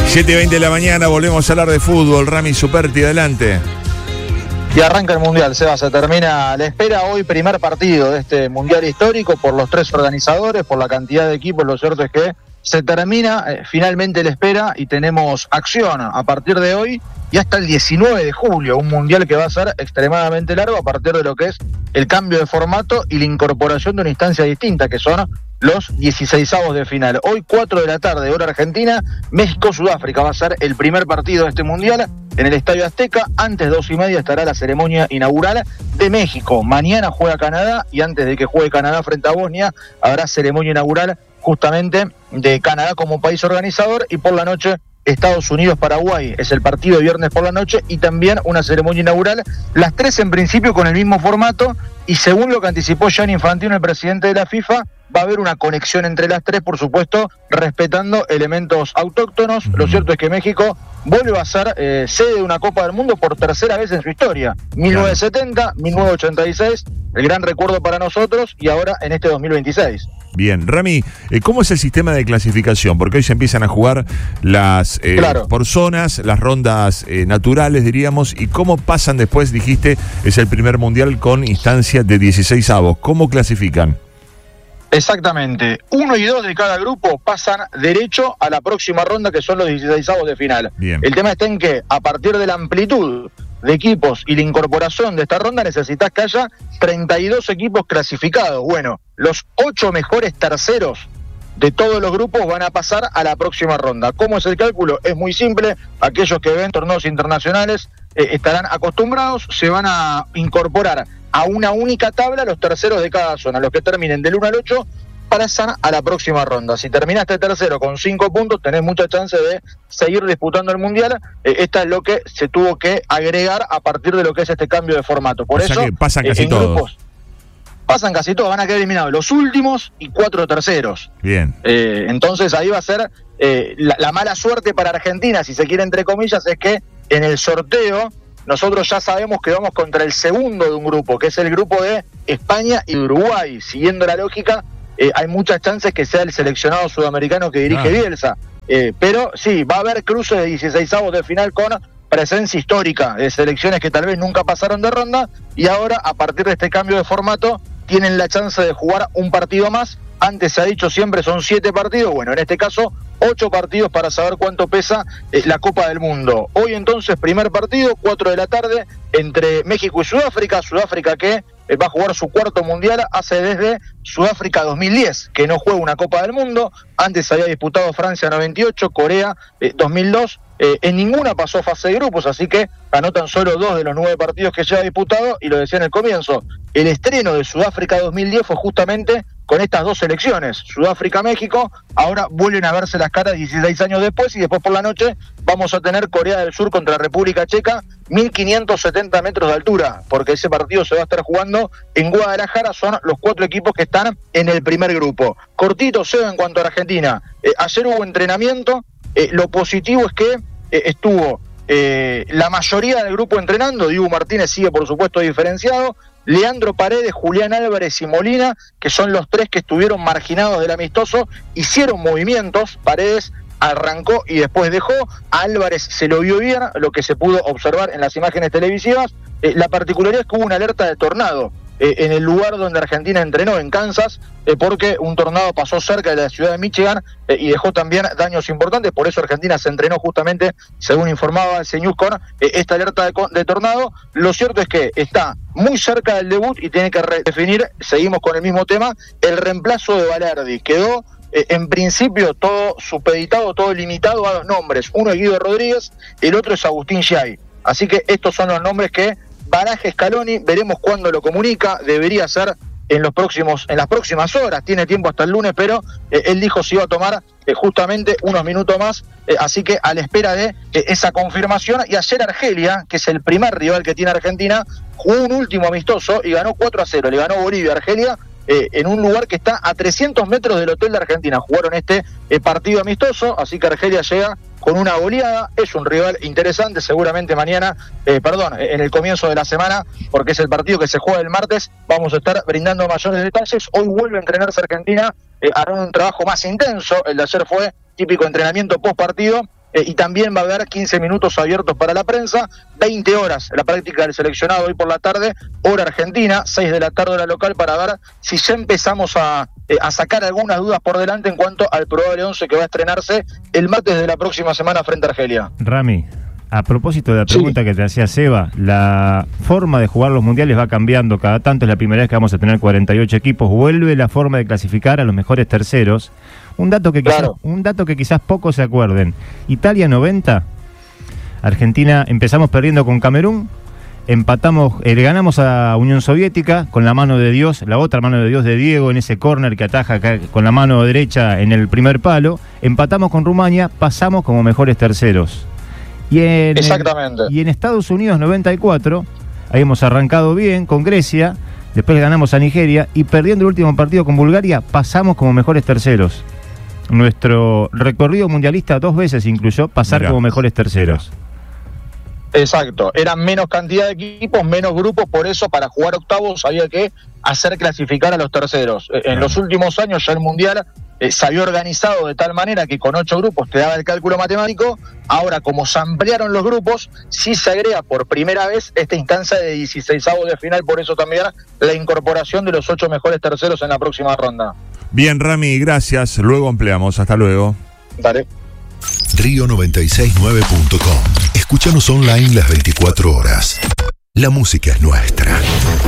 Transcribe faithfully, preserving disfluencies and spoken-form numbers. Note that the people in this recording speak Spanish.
siete y veinte de la mañana, volvemos a hablar de fútbol. Rami Superti, adelante. Y arranca el Mundial, Seba, se termina la espera. Hoy primer partido de este Mundial histórico por los tres organizadores, por la cantidad de equipos. Lo cierto es que se termina eh, finalmente la espera y tenemos acción a partir de hoy y hasta el diecinueve de julio, un Mundial que va a ser extremadamente largo a partir de lo que es el cambio de formato y la incorporación de una instancia distinta, que son los dieciseisavos de final. Hoy, cuatro de la tarde, hora argentina, México-Sudáfrica va a ser el primer partido de este Mundial en el Estadio Azteca. Antes, dos y media, estará la ceremonia inaugural de México. Mañana juega Canadá y antes de que juegue Canadá frente a Bosnia, habrá ceremonia inaugural justamente de Canadá como país organizador, y por la noche Estados Unidos-Paraguay es el partido de viernes por la noche y también una ceremonia inaugural, las tres en principio con el mismo formato, y según lo que anticipó Gianni Infantino, el presidente de la FIFA, va a haber una conexión entre las tres, por supuesto, respetando elementos autóctonos. Lo cierto es que México vuelve a ser eh, sede de una Copa del Mundo por tercera vez en su historia. mil novecientos setenta, mil novecientos ochenta y seis, el gran recuerdo para nosotros, y ahora en este dos mil veintiséis. Bien, Rami, ¿cómo es el sistema de clasificación? Porque hoy se empiezan a jugar las eh, claro. por zonas, las rondas eh, naturales, diríamos, y cómo pasan después, dijiste, es el primer mundial con instancia de dieciseisavos. ¿Cómo clasifican? Exactamente. Uno y dos de cada grupo pasan derecho a la próxima ronda, que son los dieciseisavos de final. Bien. El tema está en que, a partir de la amplitud de equipos y la incorporación de esta ronda, necesitas que haya treinta y dos equipos clasificados. Bueno, los ocho mejores terceros de todos los grupos van a pasar a la próxima ronda. ¿Cómo es el cálculo? Es muy simple. Aquellos que ven torneos internacionales eh, estarán acostumbrados, se van a incorporar a una única tabla los terceros de cada zona. Los que terminen del uno al ocho pasan a la próxima ronda. Si terminaste tercero con cinco puntos, tenés mucha chance de seguir disputando el Mundial. Eh, esta es lo que se tuvo que agregar a partir de lo que es este cambio de formato. Por o eso, sea que pasan eh, casi en todos. grupos, pasan casi todos, van a quedar eliminados los últimos y cuatro terceros. Bien. Eh, entonces ahí va a ser eh, la, la mala suerte para Argentina, si se quiere, entre comillas, es que en el sorteo nosotros ya sabemos que vamos contra el segundo de un grupo, que es el grupo de España y Uruguay. Siguiendo la lógica, eh, hay muchas chances que sea el seleccionado sudamericano que dirige ah. Bielsa. Eh, pero sí, va a haber cruces de dieciseisavos de final con presencia histórica de selecciones que tal vez nunca pasaron de ronda, y ahora, a partir de este cambio de formato, tienen la chance de jugar un partido más. Antes se ha dicho siempre son siete partidos, bueno, en este caso ocho partidos para saber cuánto pesa eh, la Copa del Mundo. Hoy entonces primer partido, cuatro de la tarde, entre México y Sudáfrica. Sudáfrica que eh, va a jugar su cuarto mundial, hace desde Sudáfrica dos mil diez que no juega una Copa del Mundo. Antes había disputado Francia noventa y ocho, Corea eh, dos mil dos, eh, en ninguna pasó fase de grupos, así que ganó tan solo dos de los nueve partidos que lleva disputado. Y lo decía en el comienzo, el estreno de Sudáfrica dos mil diez fue justamente con estas dos selecciones, Sudáfrica-México. Ahora vuelven a verse las caras dieciséis años después, y después por la noche vamos a tener Corea del Sur contra República Checa, mil quinientos setenta metros de altura, porque ese partido se va a estar jugando en Guadalajara. Son los cuatro equipos que están en el primer grupo. Cortito, Seba, en cuanto a Argentina. Eh, ayer hubo entrenamiento, eh, lo positivo es que eh, estuvo eh, la mayoría del grupo entrenando. Dibu Martínez sigue, por supuesto, diferenciado. Leandro Paredes, Julián Álvarez y Molina, que son los tres que estuvieron marginados del amistoso, hicieron movimientos. Paredes arrancó y después dejó. A Álvarez se lo vio bien, lo que se pudo observar en las imágenes televisivas. Eh, la particularidad es que hubo una alerta de tornado eh, en el lugar donde Argentina entrenó, en Kansas, eh, porque un tornado pasó cerca de la ciudad de Michigan eh, y dejó también daños importantes. Por eso Argentina se entrenó justamente, según informaba el C N E W S, con eh, esta alerta de, de tornado. Lo cierto es que está muy cerca del debut y tiene que redefinir, seguimos con el mismo tema, el reemplazo de Balerdi. Quedó eh, en principio todo supeditado, todo limitado a dos nombres. Uno es Guido Rodríguez, el otro es Agustín Giai. Así que estos son los nombres que baraja Scaloni. Veremos cuándo lo comunica. Debería ser en los próximos, en las próximas horas. Tiene tiempo hasta el lunes, pero eh, él dijo si iba a tomar eh, justamente unos minutos más. Eh, así que a la espera de eh, esa confirmación. Y ayer Argelia, que es el primer rival que tiene Argentina, jugó un último amistoso y ganó cuatro a cero. Le ganó Bolivia a Argelia eh, en un lugar que está a trescientos metros del hotel de Argentina. Jugaron este eh, partido amistoso, así que Argelia llega con una goleada. Es un rival interesante, seguramente mañana, eh, perdón, en el comienzo de la semana, porque es el partido que se juega el martes, vamos a estar brindando mayores detalles. Hoy vuelve a entrenarse Argentina, eh, harán un trabajo más intenso. El de ayer fue típico entrenamiento post partido, eh, y también va a haber quince minutos abiertos para la prensa, veinte horas la práctica del seleccionado hoy por la tarde, hora argentina, seis de la tarde hora local, para ver si ya empezamos a, eh, a sacar algunas dudas por delante en cuanto al probable once que va a estrenarse el martes de la próxima semana frente a Argelia. Rami, a propósito de la pregunta sí. que te hacía Seba, la forma de jugar los mundiales va cambiando cada tanto, es la primera vez que vamos a tener cuarenta y ocho equipos, vuelve la forma de clasificar a los mejores terceros. Un dato que quizás, claro. un dato que quizás pocos se acuerden. Italia noventa, Argentina empezamos perdiendo con Camerún, empatamos, eh, le ganamos a Unión Soviética con la mano de Dios, la otra mano de Dios de Diego en ese córner que ataja acá, con la mano derecha en el primer palo, empatamos con Rumania, pasamos como mejores terceros. Y en, Exactamente. Y en Estados Unidos noventa y cuatro, ahí hemos arrancado bien con Grecia, después ganamos a Nigeria y perdiendo el último partido con Bulgaria, pasamos como mejores terceros. Nuestro recorrido mundialista dos veces incluyó pasar Mirá. como mejores terceros. Exacto, eran menos cantidad de equipos, menos grupos, por eso para jugar octavos había que hacer clasificar a los terceros. En claro. los últimos años ya el Mundial eh, se había organizado de tal manera que con ocho grupos te daba el cálculo matemático. Ahora, como se ampliaron los grupos, sí se agrega por primera vez esta instancia de dieciseisavos de final, por eso también la incorporación de los ocho mejores terceros en la próxima ronda. Bien, Rami, gracias. Luego ampliamos. Hasta luego. Dale. Río noventa y seis nueve punto com. Escúchanos online las veinticuatro horas. La música es nuestra.